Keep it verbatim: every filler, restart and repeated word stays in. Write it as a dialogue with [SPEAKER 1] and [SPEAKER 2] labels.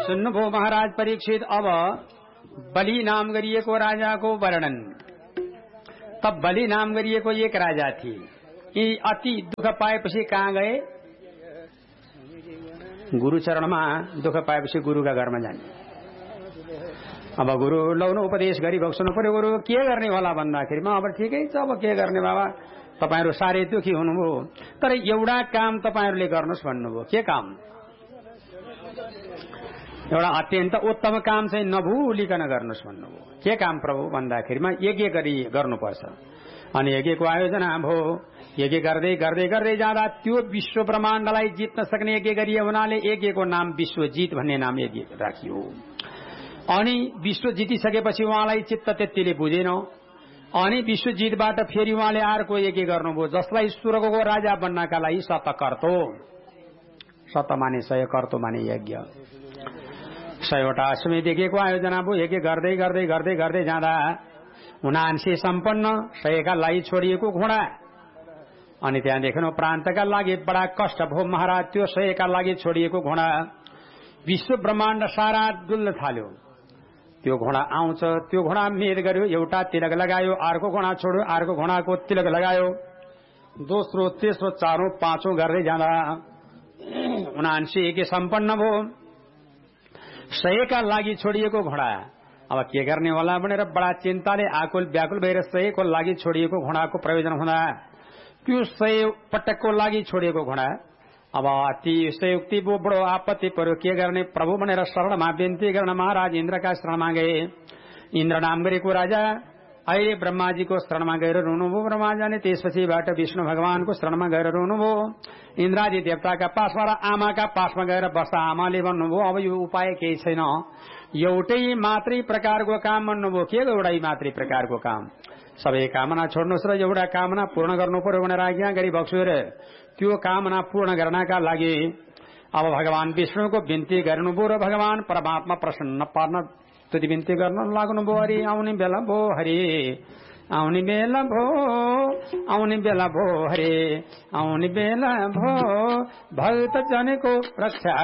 [SPEAKER 1] सुन्नुभयो महाराज परीक्षित। अब बलि नाम गरिएको राजाको वर्णन। तब बलि नाम गरिएको एक राजा थिए। यी अति दुःख पाएपछि कहाँ गए? गुरु चरणमा दुःख पाएपछि गुरुका घरमा जाने। अब गुरु लौन उपदेश गरी बक्सनु पर्यो। गुरु के गर्ने होला भन्दाखेरि म अब ठिकै छ, अब के गर्ने बाबा, तपाईहरु साह्रै दुखी हुनुभयो, तर एउटा काम तपाईहरुले गर्नुस् भन्नुभयो। के काम? एउटा अत्यन्त उत्तम काम चाहिँ नभुलिकन गर्नुस् भन्नुभयो। के काम प्रभु भन्दाखेरिमा यज्ञ गरी गर्नुपर्छ। अनि यज्ञको आयोजना भयो। यज्ञ गर्दै गर्दै गर्दै जाँदा त्यो विश्व ब्रह्माण्डलाई जित्न सक्ने यज्ञ गरिए हुनाले यज्ञको नाम विश्वजित भन्ने नाम यज्ञ राखियो। अनि विश्व जितिसकेपछि उहाँलाई चित्त त्यतिले बुझेन। अनि विश्वजितबाट फेरि उहाँले अर्को यज्ञ गर्नुभयो, जसलाई स्वर्गको राजा बन्नका लागि शतकर्तो, शत माने सय, कर्तो माने यज्ञ, सयवटा अश्वमेध यज्ञको आयोजना भयो। यज्ञ गर्दै गर्दै गर्दै गर्दै जाँदा उनान्से सम्पन्न सयका लागि छोडिएको घोडा। अनि त्यहाँदेखि प्रान्तका लागि बडा कष्ट भयो महाराज। त्यो सयका लागि छोडिएको घोडा विश्व ब्रह्माण्ड सारा डुल्न थाल्यो। त्यो घोडा आउँछ, त्यो घोडा मेद गर्यो, एउटा तिलक लगायो, अर्को घोडा छोड्यो, अर्को घोडाको तिलक लगायो, दोस्रो तेस्रो चारौं पाँचौं गर्दै जाँदा उनान्से यज्ञ सम्पन्न भयो। सयका लागि छोडिएको घोडा अब के गर्ने होला भनेर बडा चिन्ताले आकुल व्याकुल भएर सयको लागि छोडिएको घोडाको प्रयोजन हुँदा त्यो सय पटकको लागि छोडिएको घोडा अब अति संयुक्ति बो बडो आपत्ति पर्यो। के गर्ने प्रभु भनेर शरणमा बिन्ती गर्न महाराज इन्द्रका शरणमा गए। इन्द्र नाम गरेको राजा अहिले ब्रह्माजीको शरणमा गएर रुनुभयो। ब्रह्माजीले त्यसपछिबाट विष्णु भगवानको शरणमा गएर रुनुभयो। इन्द्रादी देवताका पासमा र आमाका पासमा गएर बस्दा आमाले भन्नुभयो अब यो उपाय केही छैन, एउटै मात्रै प्रकारको काम भन्नुभयो। के एउटै मात्रै प्रकारको काम? सबै कामना छोड्नुहोस् र एउटा कामना पूर्ण गर्नु पर्यो भनेर आज्ञा गरी बक्सु रे। त्यो कामना पूर्ण गर्नका लागि अब भगवान विष्णुको बिन्ती गर्नुभयो र भगवान परमात्मा प्रसन्न पार्न स्तुति बिन्ती गर्न लाग्नुभयो। हरि आउने बेला भो, हरि आउने बेला भो, आउने बेला भो, हरे आउने बेला भो, भक्त जनको रक्षा